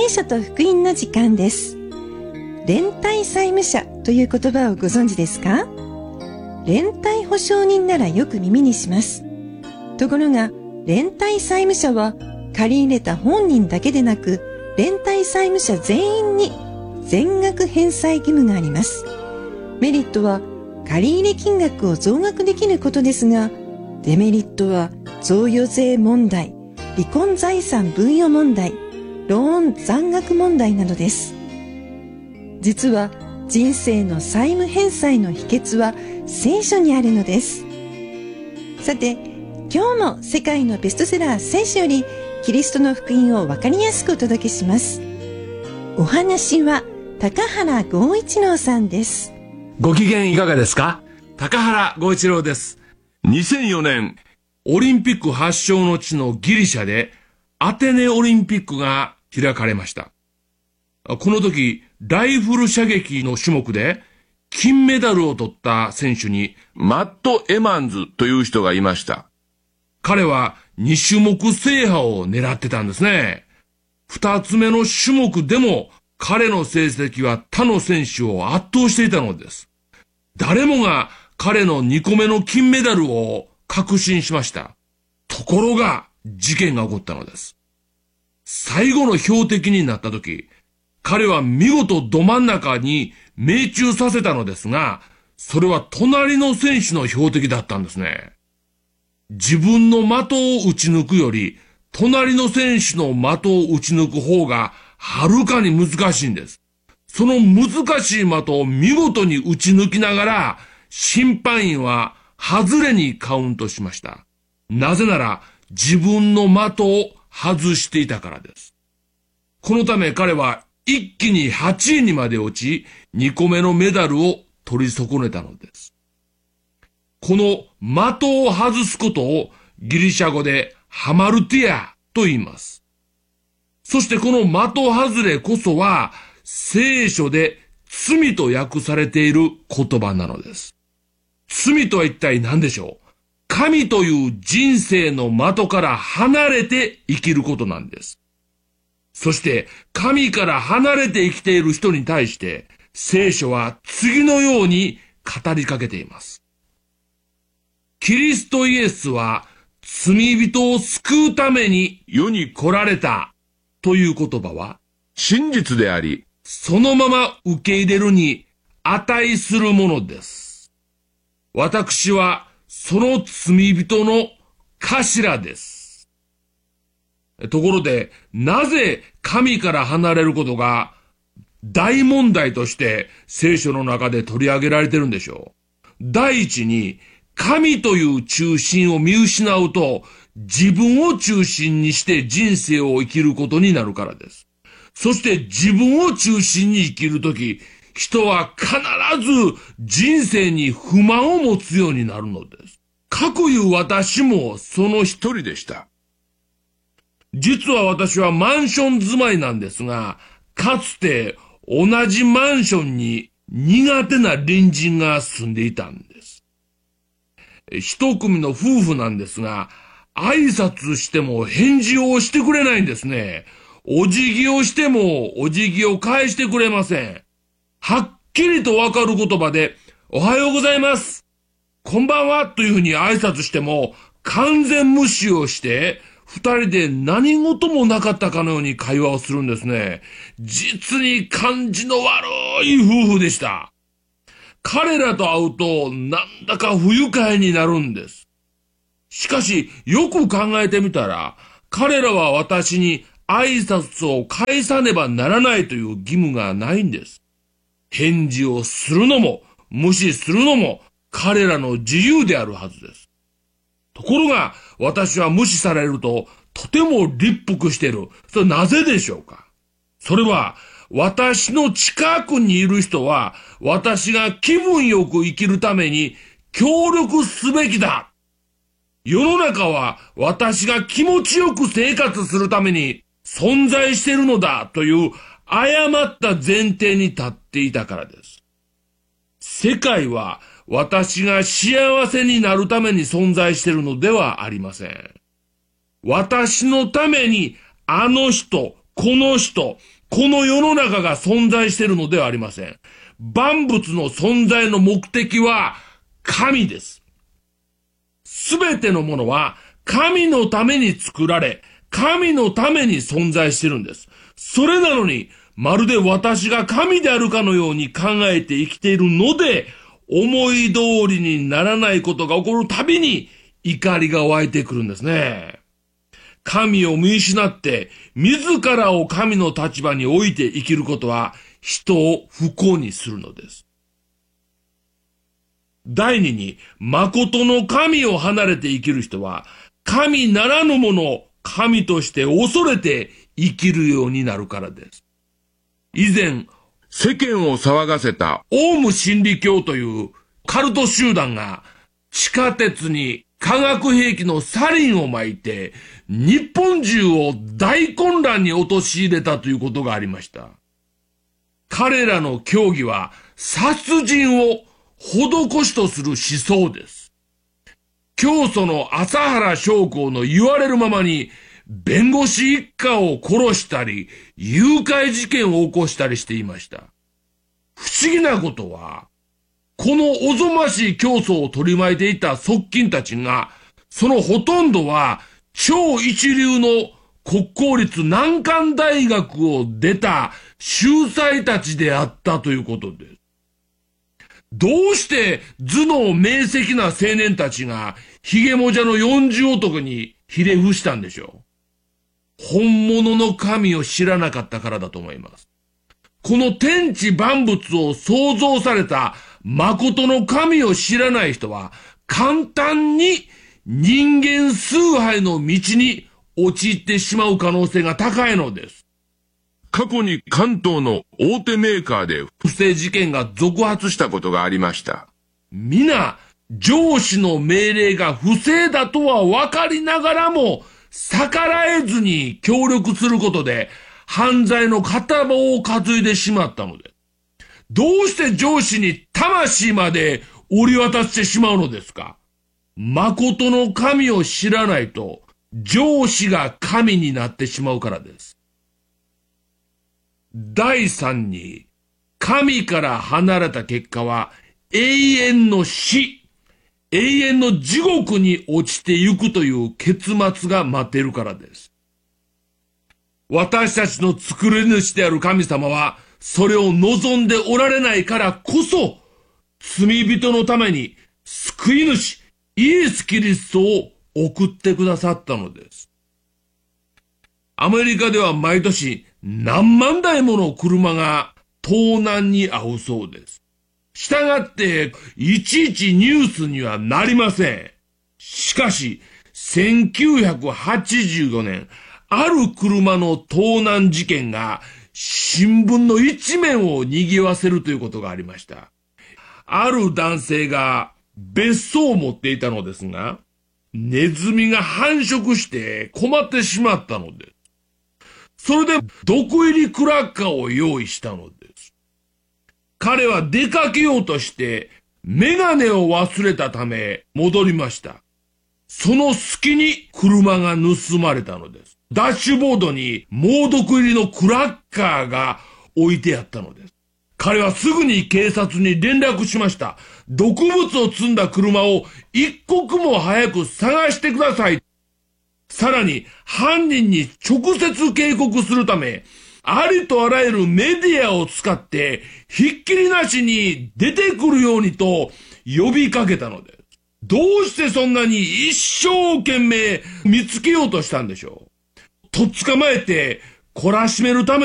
聖書と福音の時間です。連帯債務者という言葉をご存知ですか？連帯保証人ならよく耳にします。ところが、連帯債務者は借り入れた本人だけでなく、連帯債務者全員に全額返済義務があります。メリットは借入金額を増額できることですが、デメリットは贈与税問題、離婚財産分与問題、ローン残額問題などです。実は人生の債務返済の秘訣は聖書にあるのです。さて、今日も世界のベストセラー聖書よりキリストの福音をわかりやすくお届けします。お話は高原剛一郎さんです。 ご機嫌いかがですか？高原剛一郎です。2004年、オリンピック発祥の地のギリシャでアテネオリンピックが開かれました。この時、ライフル射撃の種目で金メダルを取った選手にマット・エマンズという人がいました。彼は2種目制覇を狙ってたんですね。2つ目の種目でも彼の成績は他の選手を圧倒していたのです。誰もが彼の2個目の金メダルを確信しました。ところが事件が起こったのです。最後の標的になった時、彼は見事ど真ん中に命中させたのですが、それは隣の選手の標的だったんですね。自分の的を撃ち抜くより、隣の選手の的を撃ち抜く方がはるかに難しいんです。その難しい的を見事に撃ち抜きながら、審判員は外れにカウントしました。なぜなら自分の的を外していたからです。このため彼は一気に8位にまで落ち、2個目のメダルを取り損ねたのです。この的を外すことをギリシャ語でハマルティアと言います。そしてこの的外れこそは聖書で罪と訳されている言葉なのです。罪とは一体何でしょう？神という人生の的から離れて生きることなんです。そして神から離れて生きている人に対して聖書は次のように語りかけています。キリストイエスは罪人を救うために世に来られたという言葉は真実であり、そのまま受け入れるに値するものです。私はその罪人の頭です。ところで、なぜ神から離れることが大問題として聖書の中で取り上げられてるんでしょう？第一に、神という中心を見失うと、自分を中心にして人生を生きることになるからです。そして自分を中心に生きるとき、人は必ず人生に不満を持つようになるのです。かくいう私もその一人でした。実は私はマンション住まいなんですが、かつて同じマンションに苦手な隣人が住んでいたんです。一組の夫婦なんですが、挨拶しても返事をしてくれないんですね。お辞儀をしてもお辞儀を返してくれません。はっきりとわかる言葉で、おはようございます。こんばんはというふうに挨拶しても、完全無視をして、二人で何事もなかったかのように会話をするんですね。実に感じの悪い夫婦でした。彼らと会うと、なんだか不愉快になるんです。しかし、よく考えてみたら、彼らは私に挨拶を返さねばならないという義務がないんです。返事をするのも、無視するのも、彼らの自由であるはずです。ところが、私は無視されると、とても立腹している。それはなぜでしょうか？それは、私の近くにいる人は、私が気分よく生きるために協力すべきだ。世の中は私が気持ちよく生活するために存在しているのだという誤った前提に立っていたからです。世界は私が幸せになるために存在しているのではありません。私のためにあの人、この人、 この世の中が存在しているのではありません。万物の存在の目的は神です。すべてのものは神のために作られ、神のために存在しているんです。それなのに、まるで私が神であるかのように考えて生きているので、思い通りにならないことが起こるたびに怒りが湧いてくるんですね。神を見失って、自らを神の立場に置いて生きることは、人を不幸にするのです。第二に、誠の神を離れて生きる人は、神ならぬものを神として恐れて生きるようになるからです。以前、世間を騒がせたオウム真理教というカルト集団が地下鉄に化学兵器のサリンを撒いて日本中を大混乱に陥れたということがありました。彼らの教義は殺人を施しとする思想です。教祖の朝原将校の言われるままに弁護士一家を殺したり、誘拐事件を起こしたりしていました。不思議なことは、このおぞましい教祖を取り巻いていた側近たちが、そのほとんどは超一流の国公立難関大学を出た秀才たちであったということです。どうして頭脳明晰な青年たちがヒゲモジャの40男にひれ伏したんでしょう。本物の神を知らなかったからだと思います。この天地万物を創造された誠の神を知らない人は簡単に人間崇拝の道に陥ってしまう可能性が高いのです。過去に関東の大手メーカーで不正事件が続発したことがありました。皆、上司の命令が不正だとは分かりながらも逆らえずに協力することで犯罪の片棒を担いでしまったのです。どうして上司に魂まで売り渡してしまうのですか？誠の神を知らないと上司が神になってしまうからです。第三に、神から離れた結果は永遠の死。永遠の地獄に落ちてゆくという結末が待っているからです。私たちの作り主である神様は、それを望んでおられないからこそ、罪人のために救い主、イエス・キリストを送ってくださったのです。アメリカでは毎年何万台もの車が盗難に遭うそうです。したがって、いちいちニュースにはなりません。しかし、1984年、ある車の盗難事件が新聞の一面を賑わせるということがありました。ある男性が別荘を持っていたのですが、ネズミが繁殖して困ってしまったのです。それで毒入りクラッカーを用意したのです。彼は出かけようとしてメガネを忘れたため戻りました。その隙に車が盗まれたのです。ダッシュボードに猛毒入りのクラッカーが置いてあったのです。彼はすぐに警察に連絡しました。毒物を積んだ車を一刻も早く探してください。さらに犯人に直接警告するため、ありとあらゆるメディアを使ってひっきりなしに出てくるようにと呼びかけたのです。どうしてそんなに一生懸命見つけようとしたんでしょう。とっ捕まえて懲らしめるため